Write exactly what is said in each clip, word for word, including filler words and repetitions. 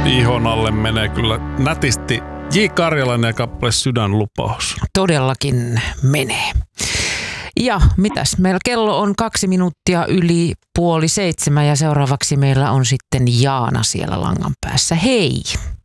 ihon alle menee kyllä nätisti J. Karjalainen ja kappale Sydänlupaus. Todellakin menee. Ja mitäs? Meillä kello on kaksi minuuttia yli puoli seitsemän ja seuraavaksi meillä on sitten Jaana siellä langan päässä. Hei!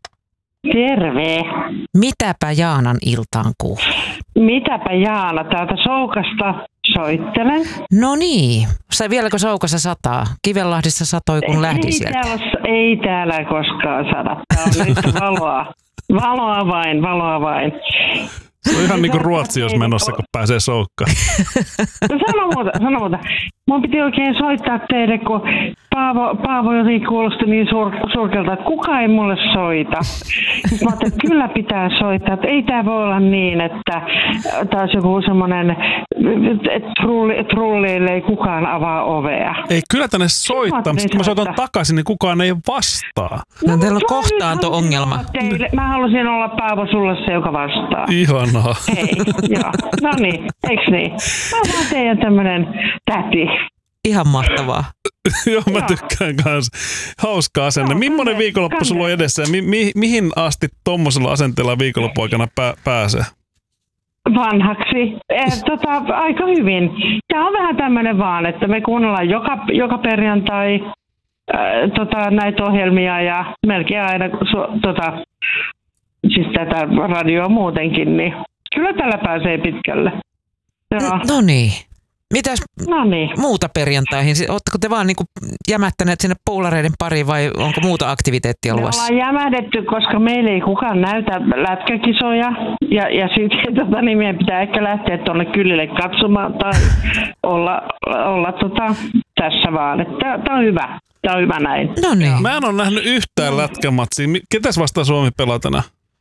Terve! Mitäpä Jaanan iltaan kuuluu? Mitäpä Jaana, täältä Soukasta soittelen. No niin, sai vieläkö Soukassa sataa? Kivenlahdissa satoi kun lähdi ei sieltä. Täällä, ei täällä koskaan sada. Tää on nyt valoa. Valoa vain, valoa vain. Se on ihan niin kuin Ruotsi, jos menossa, kun pääsee Soukkaan. No sano muuta, sano muuta. Mun piti oikein soittaa teille, kun Paavo, Paavo jotenkin kuulosti niin sur, surkelta, että kukaan ei mulle soita. Sitten mä ajattelin, että kyllä pitää soittaa, että ei tää voi olla niin, että taas joku semmoinen, että trulli, trulleille ei kukaan avaa ovea. Ei, kyllä tänne soittaa, mutta sitten kun mä soitan takaisin, niin kukaan ei vastaa. No, teillä on kohtaanto-ongelma. Mä halusin olla Paavo sulle se, joka vastaa. Ihanaa. Ei, joo. No niin, eiks niin? Mä oon vaan teidän tämmönen täti. Ihan mahtavaa. Joo, mä tykkään kanssa. Hauska asenne. Joo, Millainen kanne, viikonloppu kanne. sulla on edessä ja mi- mi- mihin asti tommosella asenteella viikonloppuaikana pää- pääsee? Vanhaksi. Eh, tota, aika hyvin. Tämä on vähän tämmöinen vaan, että me kuunnellaan joka, joka perjantai äh, tota, näitä ohjelmia ja melkein aina su, tota, siis tätä radioa muutenkin, niin kyllä tällä pääsee pitkälle. Joo. No niin. Mitäs No niin. muuta perjantaihin? Oletteko te vaan niinku jämättäneet sinne poulareiden pariin vai onko muuta aktiviteettia Me luvassa? ollaan jämähdetty, koska meillä ei kukaan näytä lätkäkisoja. Ja, ja sitten tota, niin meidän pitää ehkä lähteä tuonne kylille katsomaan tai olla, olla tota, tässä vaan. Tämä on hyvä. Tämä on hyvä näin. No niin. Mä en ole nähnyt yhtään lätkämatsia. Mi- Ketäs vastaan Suomi pelaa tänään?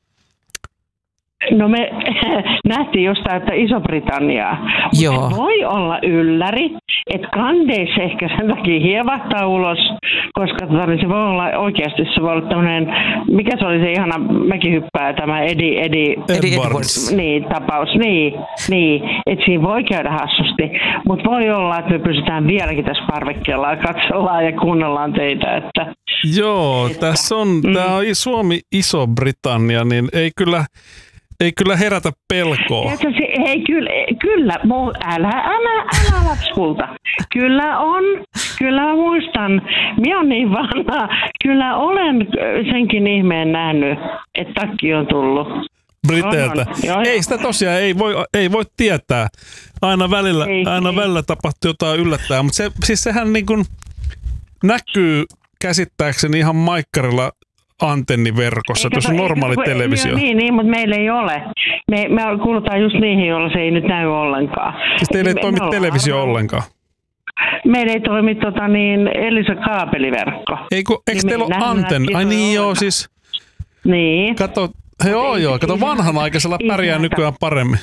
No me nähtiin jostain, että Iso-Britanniaa. Joo. Mutta voi olla ylläri, että kandeissa ehkä sen takia hievahtaa ulos, koska tota, niin se voi olla oikeasti, se voi olla tämmöinen, mikä se oli se ihana mäkihyppää, tämä Eddie, Eddie, Eddie Edwards. Niin, tapaus, niin, niin. Että siinä voi käydä hassusti, mutta voi olla, että me pysytään vieläkin tässä parvekkeella ja katsellaan ja kuunnellaan teitä, että Joo, Että- tässä on, Mm. tää on Suomi, Iso-Britannia, niin ei kyllä, ei kyllä herätä pelkoa. Tiedätkö, se, hei, kyllä, kyllä mu, älä, älä, älä lapskulta. Kyllä on, kyllä mä muistan. Minä on niin vanha. Kyllä olen senkin ihmeen nähnyt, että takki on tullut. Briteiltä. On, on. Joo, Ei joo. sitä tosiaan, ei voi, ei voi tietää. Aina välillä, Ei, aina ei. välillä tapahtuu jotain yllättävää, mutta se, siis sehän niin kuin näkyy käsittääkseni ihan maikkarilla antenniverkossa, että jos on Eikä- normaali eikä- televisio. Niin, niin, mutta meillä ei ole. Me, me kuulutaan just niihin, joilla se ei nyt näy ollenkaan. Siis teillä ei Me- toimi me ollaan televisio arvaa- ollenkaan. Meillä ei toimi tota, niin, Elisa kaapeliverkko. Ei kun, eikö Niin teillä me ole nähdään antenni? Ai kisoja niin joo, ollenkaan. siis Niin. kato, joo joo, kato vanhanaikaisella pärjää Ihmeitä. nykyään paremmin.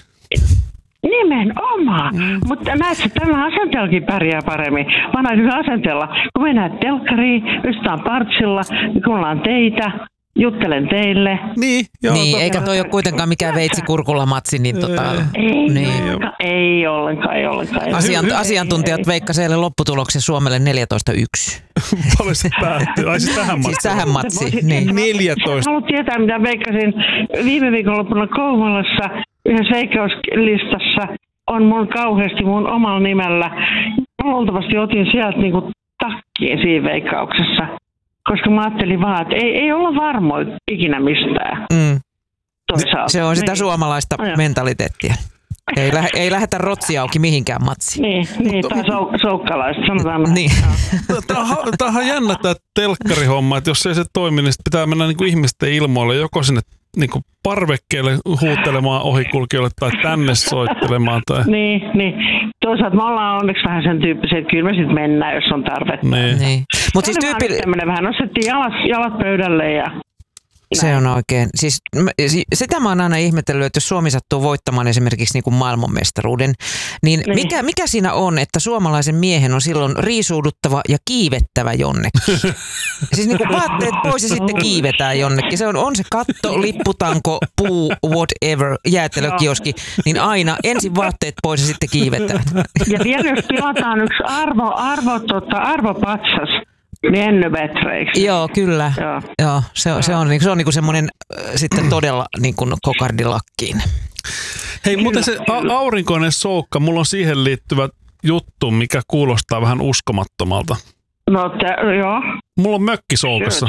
Nimenomaan. Mm. Mutta näetkö, tällä asenteellakin pärjää paremmin. Vanha asenteella. Kun me näet telkkariin, ystävän partsilla, me kuullaan teitä, juttelen teille. Niin, joo. Niin, to- eikä toi ole kuitenkaan mikään veitsi kurkulla matsi, niin tota, Ei, niin. ollenkaan, ei ollenkaan, ei ollenkaan. ei Asiant- ollenkaan. asiantuntijat veikkasivat eilen lopputuloksen Suomelle neljätoista yksi. Paljon se päättyy. Ai siis tähän Siis matsiin. tähän matsiin, niin. neljätoista. Haluat tietää, mitä veikkasin viime viikonloppuna Kouvolassa yhdessä veikkauslistassa on mun kauheasti mun omalla nimellä. Luultavasti otin sieltä niinku takkiin siinä veikkauksessa, koska mä ajattelin vaan, että ei, ei olla varmoja ikinä mistään. Mm. Toisaalta. Se on sitä Niin. suomalaista No joo. mentaliteettia. Ei, lähe, ei lähetä rotsia auki mihinkään matsiin. Niin, niin tai sou, soukkalaista, sanotaan näin. Niin. Tämä on ihan jännä tämä telkkarihomma, että jos ei se toimi, niin sit pitää mennä niinku ihmisten ilmoille joko sinne niinku parvekkeelle huutelemaan ohikulkijoille tai tänne soittelemaan. Tai... Niin, niin. Toisaalta me ollaan onneksi vähän sen tyyppisiä, että kyllä me sitten mennään, jos on tarvetta. Niin. Niin. Mutta siis Tämä on tyyppi, nyt tämmöinen vähän, nostettiin jalat, jalat pöydälle ja se on oikein. Siis, mä- si- sitä mä oon aina ihmetellyt, että jos Suomi sattuu voittamaan esimerkiksi niin kuin maailmanmestaruuden, niin Niin. mikä, mikä siinä on, että suomalaisen miehen on silloin riisuuduttava ja kiivettävä jonnekin? Siis niin kuin vaatteet pois ja sitten kiivetään jonnekin. Se on, on se katto, lipputanko, puu, whatever, jäätelökioski, niin aina ensin vaatteet pois ja sitten kiivetään. ja vielä jos pilataan yksi arvo, arvo, tota, arvopatsas, Niin ännu bättre, eikö? Joo, kyllä. Joo. Joo, se, on, se on, se on niinku semmoinen äh, sitten todella niinku kokardilakkiin. Hei, muuten se a- aurinkoinen soukka, mulla on siihen liittyvä juttu, mikä kuulostaa vähän uskomattomalta. No, te, joo. Mulla on mökki soukassa.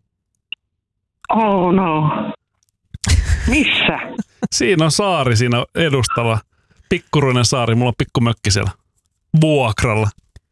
Oh no. Missä? Siinä on saari siinä edustalla. Pikkuruinen saari, mulla on pikku mökki siellä. Vuokralla.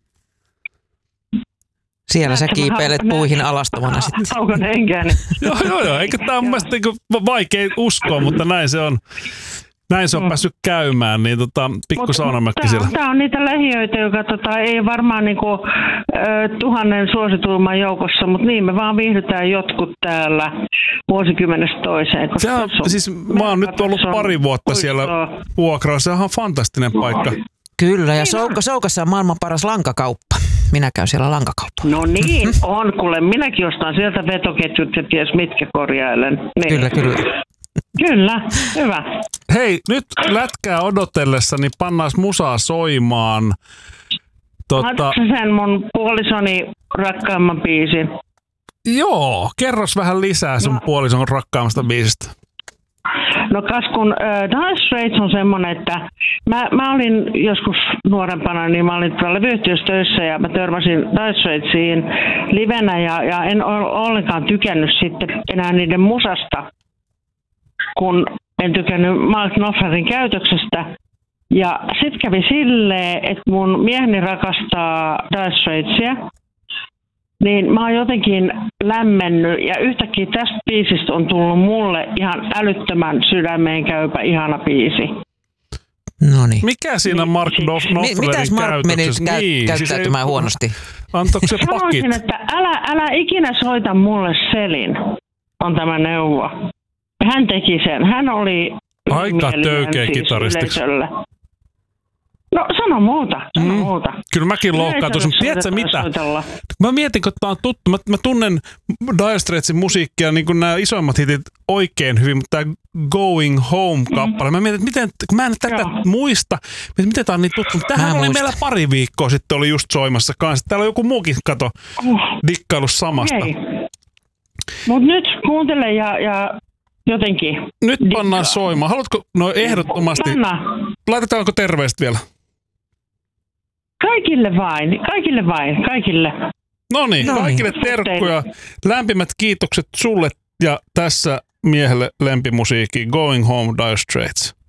Siellä sä kiipeilet puihin alastomana sitten. Haukon henkeäni. Joo, joo, joo. Eikä tää on mun mielestä niinku vaikea uskoa, mutta näin se on. Näin se on päässyt käymään, niin tota, pikku saunamökki siellä. Tämä on niitä lähiöitä, joka tota, ei varmaan niinku, ö, tuhannen suosituimman joukossa, mutta niin me vaan viihdytään jotkut täällä vuosikymmenestä toiseen. Se on, siis mä oon nyt ollut pari vuotta siellä vuokralla, se on ihan fantastinen paikka. Kyllä, ja Souka, Soukassa on maailman paras lankakauppa. Minä käyn siellä lankakauppa. No niin, on kuule. Minäkin ostan sieltä vetoketjut ja ties mitkä korjailen. Niin. Kyllä, kyllä. Kyllä, hyvä. Hei, nyt lätkää odotellessa, niin pannaan musaa soimaan. Tota, Haluatko sen mun puolisoni rakkaimman biisin? joo, kerros vähän lisää sun No. puolison rakkaammasta biisistä. No kas kun äh, Dire Straits on semmonen, että mä, mä olin joskus nuorempana, niin mä olin tuolla levyyhtiössä töissä ja mä törmäsin Dire Straitsiin livenä ja, ja en ole ollenkaan tykännyt sitten enää niiden musasta, kun en tykännyt Mark Knopflerin käytöksestä. Ja sit kävi silleen, että mun mieheni rakastaa Dire Straitsia. Niin mä oon jotenkin lämmennyt ja yhtäkkiä tästä biisistä on tullut mulle ihan älyttömän sydämeen käypä ihana biisi. No niin. Mikä siinä Mark Niin, Knopf- Knopflerin Mitäs Mark meni käytöksessä? käy, Niin, siis käyttäytymään ei- huonosti? Antoiko se pakit? Sanoisin, että älä, älä ikinä soita mulle Selin, on tämä neuvo. Hän teki sen. Hän oli Aika ylimielinen töykeä siis kitaristiksi. yleisölle. No sano muuta, sano Mm. muuta. Kyllä mäkin loukkaantuisin, mutta tiedätkö mitä? Soitella. Mä mietin, kun tää on tuttu. Mä, mä tunnen Dire Straitsin musiikkia, niin kuin nämä isoimmat hitit oikein hyvin, mutta tämä Going Home-kappale. Mä mietin, että miten, kun mä en tätä Joo. muista, että miten tää on niin tuttu. Tämähän Mä oli muistan. meillä pari viikkoa sitten, oli just soimassa kanssa. Täällä on joku muukin, kato, Uh, dikkaillut samasta. Hei. Mut nyt kuuntele ja, ja jotenkin. Nyt Dikkaa. pannaan soimaan. Haluatko, no ehdottomasti, Anna. laitetaanko terveistä vielä? Kaikille vain, kaikille vain, kaikille. No niin, No niin. kaikille terkkuja. Lämpimät kiitokset sulle ja tässä miehelle lempimusiikki Going Home Dire Straits.